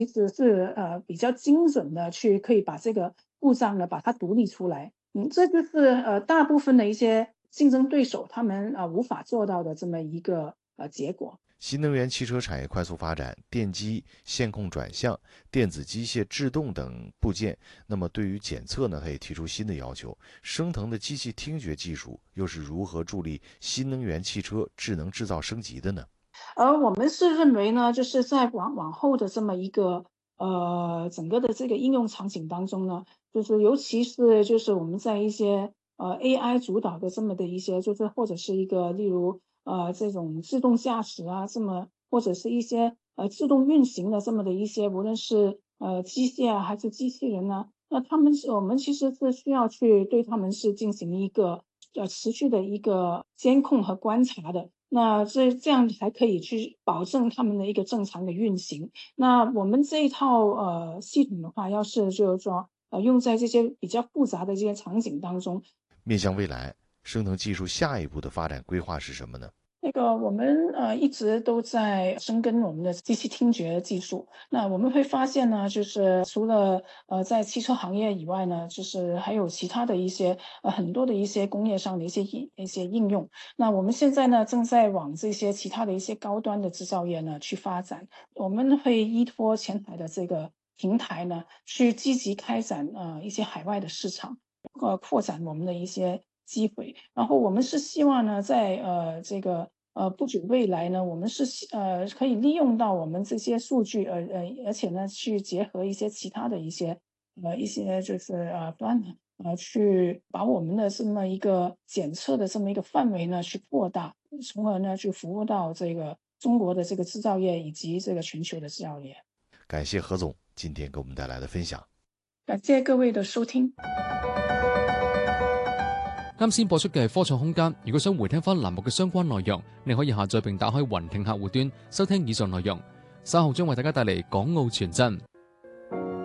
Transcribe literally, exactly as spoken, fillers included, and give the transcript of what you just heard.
其实是呃比较精准的去可以把这个故障呢把它独立出来。嗯，这就是呃大部分的一些竞争对手他们呃无法做到的这么一个呃结果。 新能源汽车产业快速发展，电机、线控转向、电子机械制动等部件，那么对于检测呢，它也提出新的要求。升腾的机器听觉技术又是如何助力新能源汽车智能制造升级的呢？ 而我们是认为呢，就是在往往后的这么一个呃整个的这个应用场景当中呢，就是尤其是就是我们在一些呃 A I 主导的这么的一些，就是或者是一个例如呃这种自动驾驶啊，这么或者是一些呃自动运行的这么的一些，无论是呃机械啊还是机器人呢，那他们是我们其实是需要去对他们是进行一个呃持续的一个监控和观察的。那这这样才可以去保证他们的一个正常的运行。那我们这一套呃系统的话，要是就是说呃用在这些比较复杂的这些场景当中， 面向未来，升腾技术下一步的发展规划是什么呢？ 那个我们呃一直都在深耕我们的机器听觉技术。那我们会发现呢，就是除了呃在汽车行业以外呢，就是还有其他的一些呃很多的一些工业上的一些应一些应用。那我们现在呢正在往这些其他的一些高端的制造业呢去发展。我们会依托前台的这个平台呢，去积极开展呃一些海外的市场，呃扩展我们的一些机会。然后我们是希望呢，在呃这个呃不久未来呢，我们是希呃可以利用到我们这些数据，呃呃，而且呢，去结合一些其他的一些呃一些就是呃端呢，呃去把我们的这么一个检测的这么一个范围呢去扩大，从而呢去服务到这个中国的这个制造业以及这个全球的制造业。 感谢何总今天给我们带来的分享。 感谢各位的收聽。 啱先播出嘅係科創空間，如果想回聽翻欄目嘅相關內容，你可以下載並打開雲聽客戶端收聽以上內容。稍後將為大家帶嚟港澳傳真。